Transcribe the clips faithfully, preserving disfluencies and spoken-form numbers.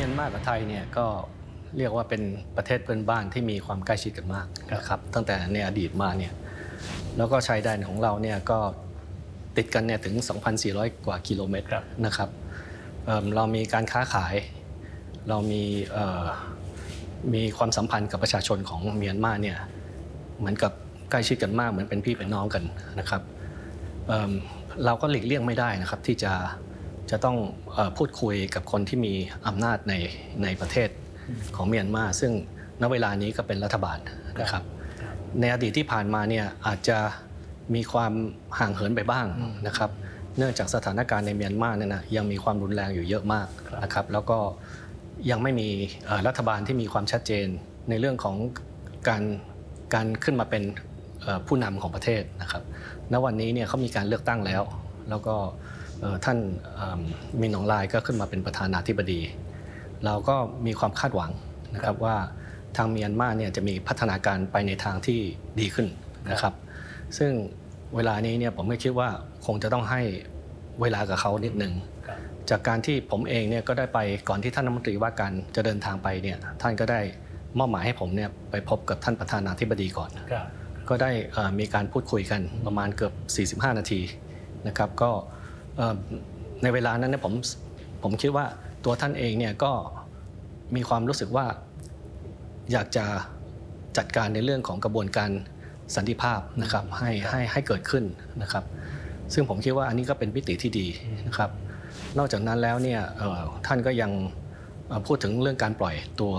มียนมากับไทยเนี่ยก็เรียกว่าเป็นประเทศเพื่อนบ้านที่มีความใกล้ชิดกันมากนะครับตั้งแต่ในอดีตมาเนี่ยแล้วก็ชายแดนของเราเนี่ยก็ติดกันเนี่ยถึง สองพันสี่ร้อย กว่ากิโลเมตรนะครับ เอ่อ เรามีการค้าขายเรามีเอ่อมีความสัมพันธ์กับประชาชนของเมียนมาเนี่ยเหมือนกับใกล้ชิดกันมากเหมือนเป็นพี่เป็นน้องกันนะครับ เอ่อ เราก็หลีกเลี่ยงไม่ได้นะครับที่จะจะต้องเอ่อพูดคุยกับคนที่มีอำนาจในในประเทศของเมียนมาซึ่งณเวลานี้ก็เป็นรัฐบาลนะครับในอดีตที่ผ่านมาเนี่ยอาจจะมีความห่างเหินไปบ้างนะครับเนื่องจากสถานการณ์ในเมียนมาเนี่ยนะยังมีความรุนแรงอยู่เยอะมากนะครับแล้วก็ยังไม่มีรัฐบาลที่มีความชัดเจนในเรื่องของการการขึ้นมาเป็นผู้นำของประเทศนะครับณวันนี้เนี่ยเขามีการเลือกตั้งแล้วแล้วก็ท่านมินอองไลน์ก็ขึ้นมาเป็นประธานาธิบดีเราก็มีความคาดหวังนะครับว่าทางเมียนมาเนี่ยจะมีพัฒนาการไปในทางที่ดีขึ้นนะครับซึ่งเวลานี้เนี่ยผมก็คิดว่าคงจะต้องให้เวลากับเขานิดนึงจากการที่ผมเองเนี่ยก็ได้ไปก่อนที่ท่านรัฐมนตรีว่าการจะเดินทางไปเนี่ยท่านก็ได้มอบหมายให้ผมเนี่ยไปพบกับท่านประธานาธิบดีก่อนก็ได้มีการพูดคุยกันประมาณเกือบสี่สิบห้านาทีนะครับก็ในเวลานั้นเนี่ยผมผมคิดว่าตัวท่านเองเนี่ยก็มีความรู้สึกว่าอยากจะจัดการในเรื่องของกระบวนการสันติภาพนะครับให้ให้ให้เกิดขึ้นนะครับซึ่งผมคิดว่าอันนี้ก็เป็นมิติที่ดีนะครับนอกจากนั้นแล้วเนี่ยท่านก็ยังพูดถึงเรื่องการปล่อยตัว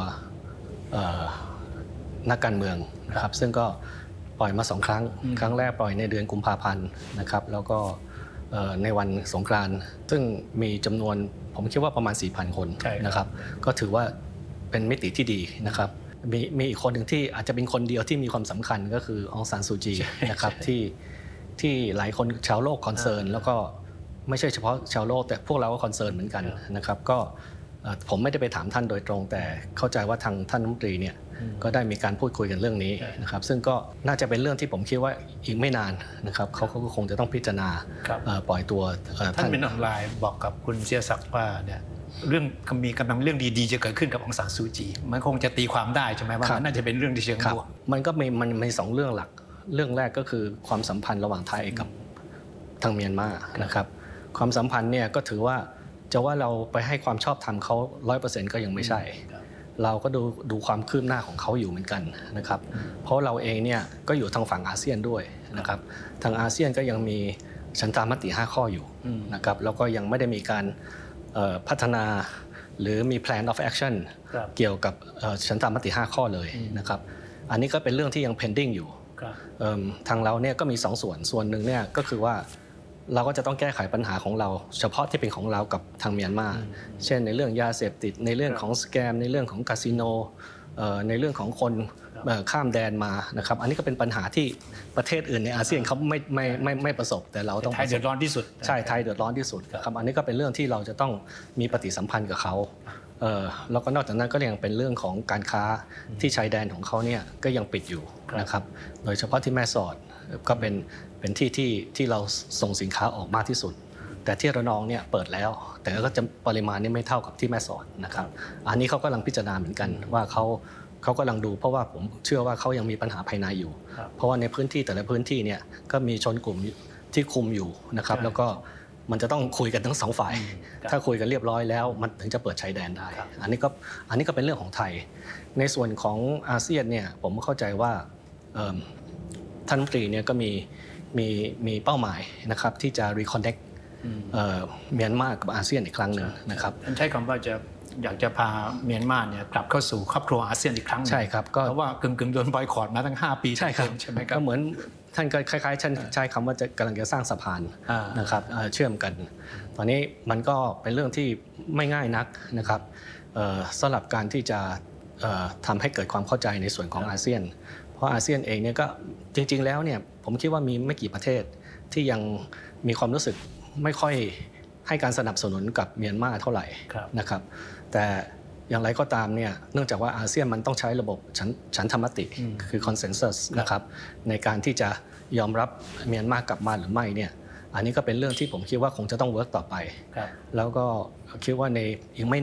นักการเมืองนะครับซึ่งก็ปล่อยมาสองครั้งครั้งแรกปล่อยในเดือนกุมภาพันธ์นะครับแล้วก็ในวันสงกรานต์ซึ่งมีจำนวนผมคิดว่าประมาณ สี่พัน คนนะครับก็ถือว่าเป็นมิติที่ดีนะครับมีมีอีกคนหนึ่งที่อาจจะเป็นคนเดียวที่มีความสำคัญก็คือองซานซูจีนะครับที่ที่หลายคนชาวโลกคอนเซิร์นแล้วก็ไม่ใช่เฉพาะชาวโลกแต่พวกเราก็คอนเซิร์นเหมือนกันนะครับก็ผมไม่ได้ไปถามท่านโดยตรงแต่เข้าใจว่าทางท่านรัฐมนตรีเนี่ยก็ได้มีการพูดคุยกันเรื่องนี้นะครับซึ่งก็น่าจะเป็นเรื่องที่ผมคิดว่าอีกไม่นานนะครับเขาก็คงจะต้องพิจารณาปล่อยตัวท่านมินอองไลน์บอกกับคุณเจียศักดิ์ว่าเนี่ยเรื่องมีกำลังเรื่องดีๆจะเกิดขึ้นกับองซานซูจีมันคงจะตีความได้ใช่ไหมว่ามันน่าจะเป็นเรื่องที่เชิงบวกมันก็มีมันมีสองเรื่องหลักเรื่องแรกก็คือความสัมพันธ์ระหว่างไทยกับทางเมียนมานะครับความสัมพันธ์เนี่ยก็ถือว่าจะว่าเราไปให้ความชอบธรรมเขา ร้อยเปอร์เซ็นต์ ก็ยังไม่ใช่เราก็ดูดูความคืบหน้าของเขาอยู่เหมือนกันนะครับเพราะเราเองเนี่ยก็อยู่ทางฝั่งอาเซียนด้วยนะครับทางอาเซียนก็ยังมีฉันทามติห้าข้ออยู่นะครับแล้วก็ยังไม่ได้มีการพัฒนาหรือมี plan of action เกี่ยวกับฉันทามติห้าข้อเลยนะครับอันนี้ก็เป็นเรื่องที่ยัง pending อยู่ทางเราเนี่ยก็มีสองส่วนส่วนหนึ่งเนี่ยก็คือว่าเราก็จะต้องแก้ไขปัญหาของเราเฉพาะที่เป็นของเรากับทางเมียนมาเช่นในเรื่องยาเสพติดในเรื่องของสแกมในเรื่องของคาสิโนในเรื่องของคนข้ามแดนมานะครับอันนี้ก็เป็นปัญหาที่ประเทศอื่นในอาเซียนเขาไม่ไม่ไม่ไม่ประสบแต่เราต้องไทยเดือดร้อนที่สุดใช่ไทยเดือดร้อนที่สุดครับอันนี้ก็เป็นเรื่องที่เราจะต้องมีปฏิสัมพันธ์กับเขาแล้วก็นอกจากนั้นก็ยังเป็นเรื่องของการค้าที่ชายแดนของเขาเนี่ยก็ยังปิดอยู่นะครับโดยเฉพาะที่แม่สอดก็เป็นเป็นที่ที่ที่เราส่งสินค้าออกมากที่สุดแต่ที่ระนองเนี่ยเปิดแล้วแต่ก็จะปริมาณนี้ไม่เท่ากับที่แม่สอดนะครับอันนี้เขากำลังพิจารณาเหมือนกันว่าเขาเขากำลังดูเพราะว่าผมเชื่อว่าเขายังมีปัญหาภายในอยู่เพราะว่าในพื้นที่แต่ละพื้นที่เนี่ยก็มีชนกลุ่มที่คุมอยู่นะครับแล้วก็มันจะต้องคุยกันทั้งสองฝ่ายถ้าคุยกันเรียบร้อยแล้วมันถึงจะเปิดชายแดนได้อันนี้ก็อันนี้ก็เป็นเรื่องของไทยในส่วนของอาเซียนเนี่ยผมเข้าใจว่าท่านรัฐมนตรีเนี่ยก็มีมีมีเป้าหมายนะครับที่จะ reconnect เมียนมากับอาเซียนอีกครั้งหนึ่งนะครับใช้คำว่าจะอยากจะพาเมียนมาเนี่ยกลับเข้าสู่ครอบครัวอาเซียนอีกครั้งใช่ครับเพราะว่ากึ่งๆโดนบอยคอตมาตั้งห้าปีใช่ครับใช่ไหมครับก็เหมือนท่านก็คล้ายๆท่านใช้คำว่าจะกำลังจะสร้างสะพานนะครับเชื่อมกันตอนนี้มันก็เป็นเรื่องที่ไม่ง่ายนักนะครับสำหรับการที่จะทำให้เกิดความเข้าใจในส่วนของอาเซียนเพราะอาเซียนเองเนี่ยก็จริงๆแล้วเนี่ยผมคิดว่ามีไม่กี่ประเทศที่ยังมีความรู้สึกไม่ค่อยให้การสนับสนุนกับเมียนมาเท่าไหร่นะครับแต่อย่างไรก็ตามเนี่ยเนื่องจากว่าอาเซียนมันต้องใช้ระบบฉันฉันทมติคือ consensus นะครับในการที่จะยอมรับเมียนมากลับมาหรือไม่เนี่ยอันนี้ก็เป็นเรื่องที่ผมคิดว่าคงจะต้องเวิร์กต่อไปแล้วก็คิดว่าในอีกไม่